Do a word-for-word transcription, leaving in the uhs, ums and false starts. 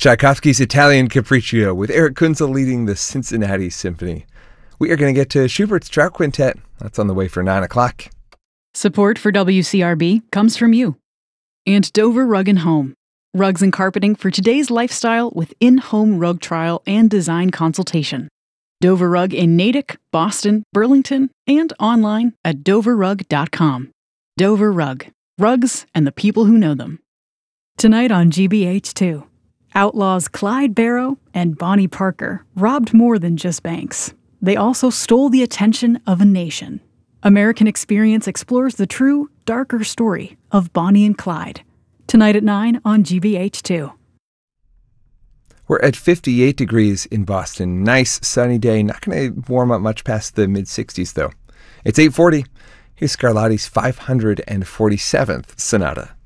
Tchaikovsky's Italian Capriccio with Eric Kunzel leading the Cincinnati Symphony. We are going to get to Schubert's Trout Quintet. That's on the way for nine o'clock. Support for W C R B comes from you. And Dover Rug and Home. Rugs and carpeting for today's lifestyle with in-home rug trial and design consultation. Dover Rug in Natick, Boston, Burlington, and online at dover rug dot com. Dover Rug. Rugs and the people who know them. Tonight on G B H two. Outlaws Clyde Barrow and Bonnie Parker robbed more than just banks. They also stole the attention of a nation. American Experience explores the true, darker story of Bonnie and Clyde. Tonight at nine on G B H two. We're at fifty-eight degrees in Boston. Nice sunny day. Not going to warm up much past the mid-sixties, though. It's eight forty. Here's Scarlatti's five hundred forty-seventh Sonata.